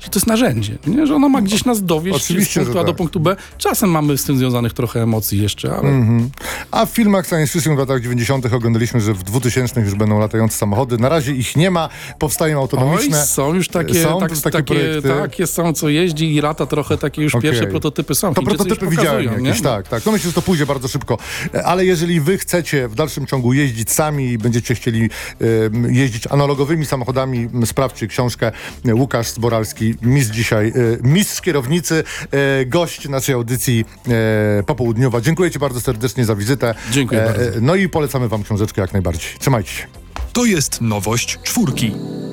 że to jest narzędzie, nie? Że ona ma gdzieś nas dowieść Oczywiście, z punktu A do punktu B. Czasem mamy z tym związanych trochę emocji jeszcze, ale... A w filmach science fiction w latach 90. oglądaliśmy, że w 2000 już będą latające samochody. Na razie ich nie ma, powstają autonomiczne. Oj, są już takie projekty. takie są, co jeździ i lata trochę, takie już pierwsze prototypy są. To Chińczycy prototypy już widziałem pokazują, jakieś, nie? tak. No myślę, że to pójdzie bardzo szybko. Ale jeżeli wy chcecie w dalszym ciągu jeździć sami i będziecie chcieli jeździć analogowymi samochodami, sprawdźcie książkę. Łukasz Zboralski, mistrz kierownicy, gość naszej audycji popołudniowa. Dziękuję ci bardzo serdecznie za wizytę. Dziękuję bardzo. No i polecamy wam książeczkę jak najbardziej. Trzymajcie się. To jest nowość 4.